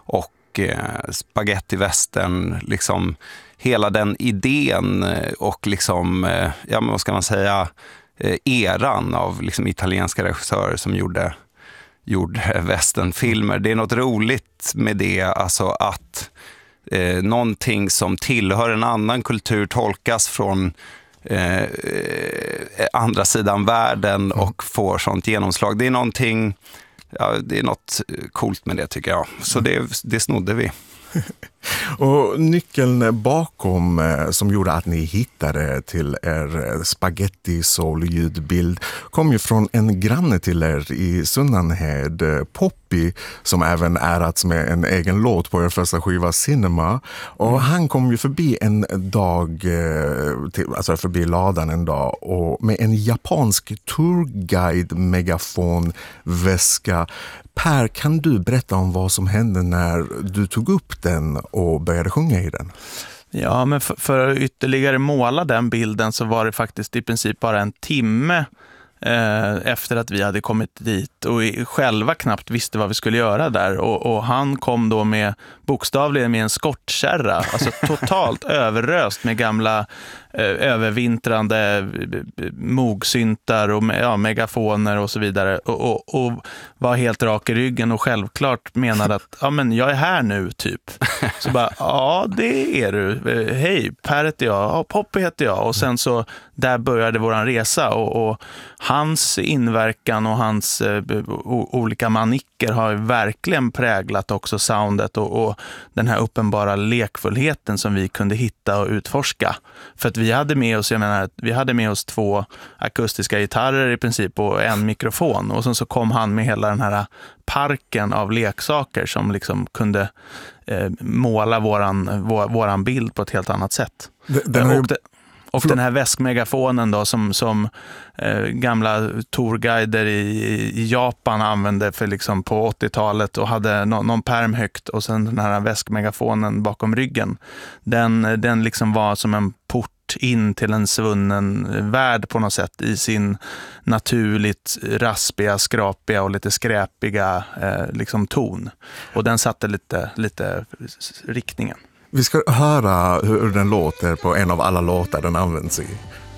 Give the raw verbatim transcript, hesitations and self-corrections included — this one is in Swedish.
och eh, spaghetti-västern, liksom hela den idén och liksom, eh, ja men vad ska man säga, eh, eran av liksom italienska regissörer som gjorde, gjorde västernfilmer. Det är något roligt med det, alltså att eh, någonting som tillhör en annan kultur tolkas från Eh, andra sidan världen och får sånt genomslag. Det är någonting, ja, det är något coolt med det tycker jag. Så det, det snodde vi. Och nyckeln bakom eh, som gjorde att ni hittade till er spaghetti soul ljudbild kom ju från en granne till er i Sunnanhed, Poppy, som även ärats med en egen låt på er första skiva Cinema. Och mm. han kom ju förbi en dag, eh, till, alltså förbi ladan en dag och med en japansk tourguide-megafonväska. Per, kan du berätta om vad som hände när du tog upp den och började sjunga i den? Ja, men för, för att ytterligare måla den bilden så var det faktiskt i princip bara en timme eh, efter att vi hade kommit dit och själva knappt visste vad vi skulle göra där. Och, och han kom då med bokstavligen med en skottkärra, alltså totalt överröst med gamla eh, övervintrande mogsyntar och ja, megafoner och så vidare och, och, och var helt rak i ryggen och självklart menade att ja, men jag är här nu typ. Så bara, ja det är du. Hej, Per heter jag, ja, Poppy heter jag. Och sen så där började våran resa och, och hans inverkan och hans eh, o, olika manicker har verkligen präglat också soundet och, och den här uppenbara lekfullheten som vi kunde hitta och utforska. För att vi hade med oss, jag menar, vi hade med oss två akustiska gitarrer i princip och en mikrofon. Och sen så kom han med hela den här parken av leksaker som liksom kunde eh, måla våran, vår, våran bild på ett helt annat sätt. Den har ju... och det, Och den här väskmegafonen då som, som eh, gamla tourguider i, i Japan använde för liksom på åttiotalet och hade no, någon perm högt och sen den här väskmegafonen bakom ryggen. Den, den liksom var som en port in till en svunnen värld på något sätt i sin naturligt raspiga, skrapiga och lite skräpiga eh, liksom ton. Och den satte lite, lite riktningen. Vi ska höra hur den låter på en av alla låtar den används i.